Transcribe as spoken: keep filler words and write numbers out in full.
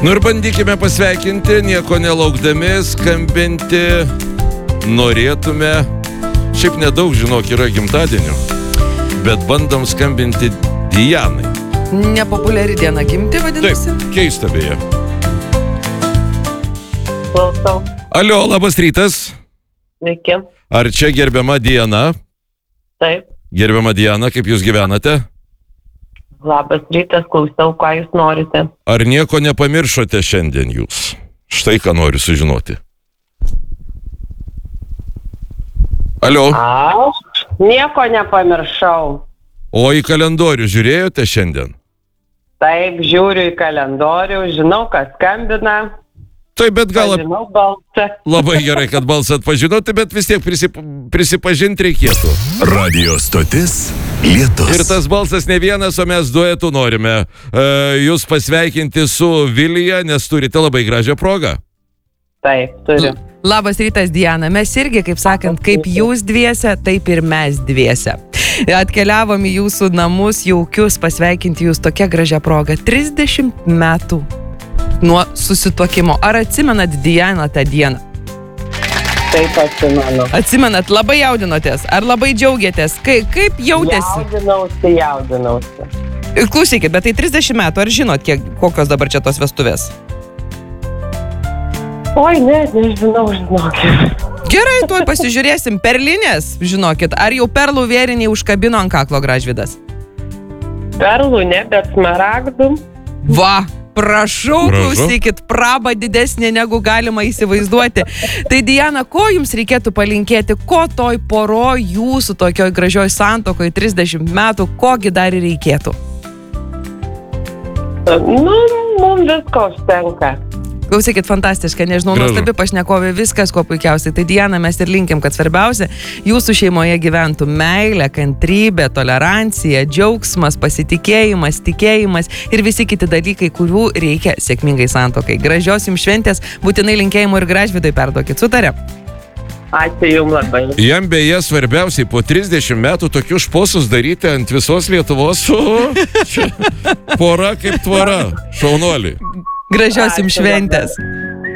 Nu ir bandykime pasveikinti, nieko nelaukdami, skambinti norėtume. Šiaip nedaug, žinok, yra gimtadienių, bet bandom skambinti Dianai. Nepopuliari diena gimti, vadinasi? Taip, keista beje. Klausau. Alio, labas rytas. Sveiki. Ar čia gerbiama Diana? Taip. Gerbiama Diana, kaip jūs gyvenate? Labas rytas, klausau, ką jūs norite. Ar nieko nepamiršote šiandien jūs? Štai ką noriu sužinoti. Alio. Aš nieko nepamiršau. O į kalendorių žiūrėjote šiandien? Taip, žiūriu į kalendorių, žinau, kas skambina. Taip, bet gal... Žinau balsą. Labai gerai, kad balsą atpažinote, bet vis tiek prisip... prisipažinti reikėtų. Radio stotis Lietus. Ir tas balsas ne vienas, o mes duetų norime e, jūs pasveikinti su Vilija, nes turite labai gražią progą. Taip, turiu. Labas rytas, Diana. Mes irgi, kaip sakant, kaip jūs dviese, taip ir mes dviese. Atkeliavom į jūsų namus jaukius pasveikinti jūs tokia gražia proga. trisdešimt metų nuo susituokimo. Ar atsimenat, Diana, tą dieną? Taip atsimenu. Atsimenat, labai jaudinotės? Ar labai džiaugiatės? Ka- kaip jautėsi? Jaudinausi, jaudinausi. Klausykit, bet tai trisdešimt metų. Ar žinot, kiek, kokios dabar čia tos vestuvės? Oi, ne, nežinau, žinokit. Gerai, tuoj pasižiūrėsim. Perlinės, žinokit. Ar jau perlų vėriniai užkabino ant kaklo Gražvydas? Perlų ne, bet smaragdų. Va! Prašau, Gražu. klausykit, praba didesnė negu galima įsivaizduoti. Tai Diana, ko jums reikėtų palinkėti, ko toj poroj jūsų tokioj gražioj santuokoj trisdešimt metų, kogi dar reikėtų? Nu, mums visko užtenka. Klausykit, fantastiška, nežinau, Gražu. nuostabi pašnekovė, viskas ko puikiausiai. Tai Diana, mes ir linkim, kad svarbiausia, jūsų šeimoje gyventų meilė, kantrybė, tolerancija, džiaugsmas, pasitikėjimas, tikėjimas ir visi kiti dalykai, kurių reikia sėkmingai santuokai. Gražios jums šventės, būtinai linkėjimų ir Gražvydui perduokit, sutarė? Ačiū jums labai. Jam beje svarbiausiai po trisdešimt metų tokius šposus daryti ant visos Lietuvos. O, čia pora kaip tvora, šaunuoliai. Gražios jums Ačiū labai. šventės.